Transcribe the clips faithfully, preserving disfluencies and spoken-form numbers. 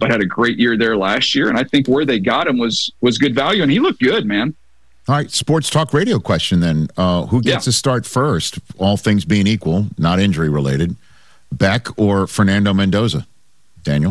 but had a great year there last year. And I think where they got him was was good value, and he looked good, man. All right, sports talk radio question then. Uh, who gets yeah. to start first, all things being equal, not injury related, Beck or Fernando Mendoza? Daniel?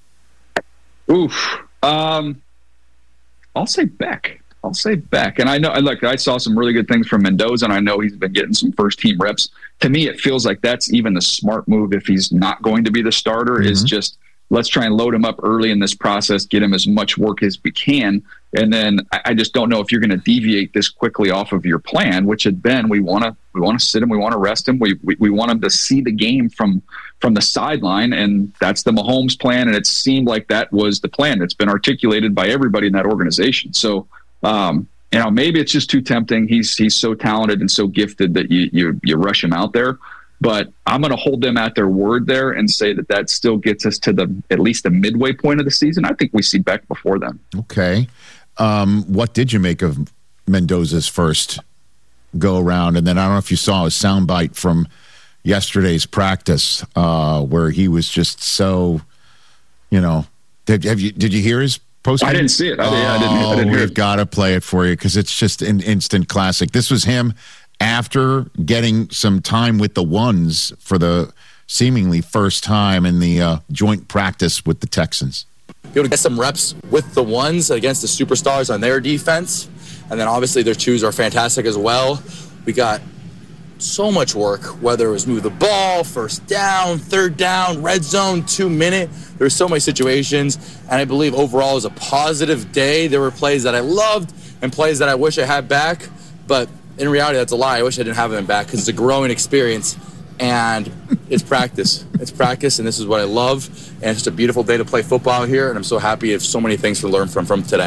Oof. Um, I'll say Beck. I'll say Beck. And I know, look, I saw some really good things from Mendoza, and I know he's been getting some first-team reps. To me, it feels like that's even the smart move if he's not going to be the starter, mm-hmm. is just let's try and load him up early in this process, get him as much work as we can. And then I, I just don't know if you're going to deviate this quickly off of your plan, which had been we want to we want to sit him, we want to rest him, we, we we want him to see the game from from the sideline, and that's the Mahomes plan. And it seemed like that was the plan. It's been articulated by everybody in that organization. So. Um, you know, maybe it's just too tempting. He's he's so talented and so gifted that you you you rush him out there. But I'm going to hold them at their word there and say that that still gets us to the at least the midway point of the season. I think we see Beck before then. Okay. Um, what did you make of Mendoza's first go around? And then I don't know if you saw a soundbite from yesterday's practice uh, where he was just so, you know, did, have you did you hear his? Post-game? I didn't see it. I, oh, I didn't, I didn't hear we've it. got to play it for you because it's just an instant classic. This was him after getting some time with the ones for the seemingly first time in the uh, joint practice with the Texans. Be able to get some reps with the ones against the superstars on their defense. And then obviously their twos are fantastic as well. We got so much work, whether it was move the ball, first down, third down, red zone, two minute. There were so many situations, and I believe overall it was a positive day. There were plays that I loved and plays that I wish I had back, but in reality, that's a lie. I wish I didn't have them back because it's a growing experience, and it's practice. It's practice, and this is what I love, and it's just a beautiful day to play football here, and I'm so happy you have so many things to learn from from today.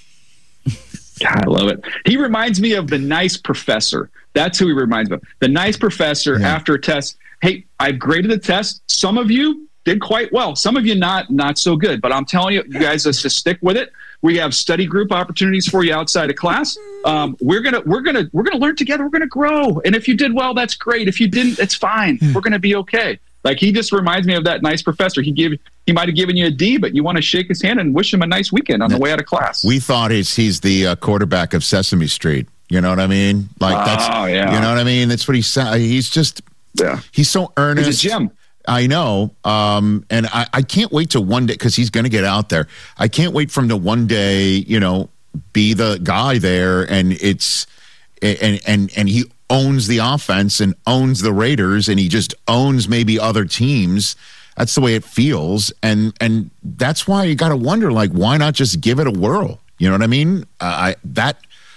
God, I love it. He reminds me of the nice professor. That's who he reminds me of. The nice professor yeah. after a test. Hey, I've graded the test. Some of you did quite well. Some of you not not so good. But I'm telling you, you guys just stick with it. We have study group opportunities for you outside of class. Um, we're gonna we're gonna we're gonna learn together. We're gonna grow. And if you did well, that's great. If you didn't, it's fine. We're gonna be okay. Like he just reminds me of that nice professor. He gave he might have given you a D, but you want to shake his hand and wish him a nice weekend on the way out of class. We thought he's he's the uh, quarterback of Sesame Street. You know what I mean? Like that's oh, yeah. you know what I mean. That's what he's he's just yeah. He's so earnest. He's a gem. I know, um, and I, I can't wait to one day because he's going to get out there. I can't wait for him to one day, you know, be the guy there, and it's and and and he owns the offense and owns the Raiders, and he just owns maybe other teams. That's the way it feels, and and that's why you got to wonder, like, why not just give it a whirl? You know what I mean? Uh, I that.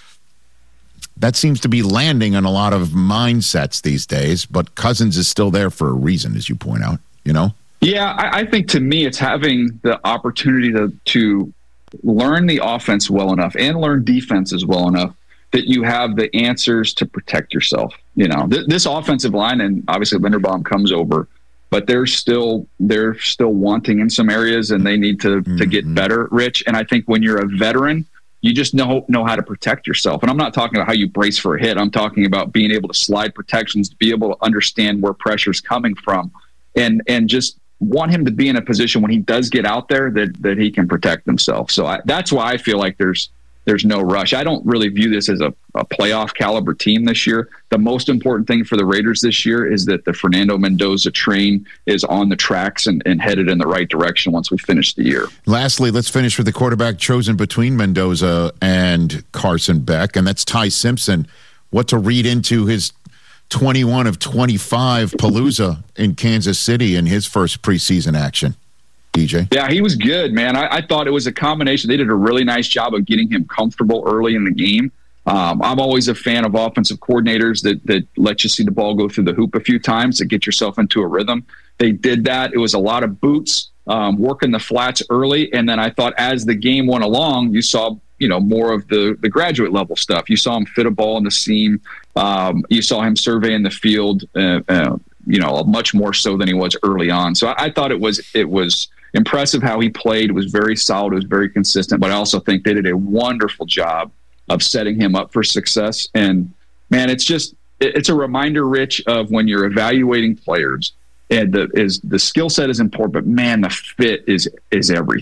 That seems to be landing on a lot of mindsets these days, but Cousins is still there for a reason, as you point out, you know? Yeah, I, I think to me it's having the opportunity to, to learn the offense well enough and learn defenses well enough that you have the answers to protect yourself. You know, th- this offensive line, and obviously Linderbaum comes over, but they're still they're still wanting in some areas, and they need to, mm-hmm. to get better, Rich. And I think when you're a veteran, you just know know how to protect yourself. And I'm not talking about how you brace for a hit. I'm talking about being able to slide protections, to be able to understand where pressure's coming from, and and just want him to be in a position when he does get out there that that he can protect himself. So I, that's why I feel like there's there's no rush. I don't really view this as a, a playoff caliber team this year. The most important thing for the Raiders this year is that the Fernando Mendoza train is on the tracks and, and headed in the right direction once we finish the year. Lastly, let's finish with the quarterback chosen between Mendoza and Carson Beck, and that's Ty Simpson. What to read into his twenty-one of twenty-five Palooza in Kansas City in his first preseason action? D J? Yeah, he was good, man. I, I thought it was a combination. They did a really nice job of getting him comfortable early in the game. Um, I'm always a fan of offensive coordinators that that let you see the ball go through the hoop a few times to get yourself into a rhythm. They did that. It was a lot of boots, um, working the flats early, and then I thought as the game went along, you saw you know more of the the graduate level stuff. You saw him fit a ball in the seam. Um, you saw him surveying the field, uh, uh, you know, much more so than he was early on. So I, I thought it was it was. impressive how he played. It was very solid. It was very consistent. But I also think they did a wonderful job of setting him up for success. And, man, it's just it's a reminder, Rich, of when you're evaluating players, and the, is, the skill set is important, but, man, the fit is is everything.